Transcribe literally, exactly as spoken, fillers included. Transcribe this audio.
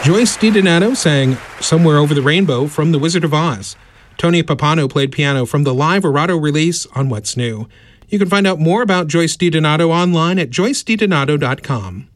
Joyce DiDonato sang Somewhere Over the Rainbow from The Wizard of Oz. Tony Pappano played piano from the live Erato release on What's New. You can find out more about Joyce DiDonato online at joyce d donato dot com.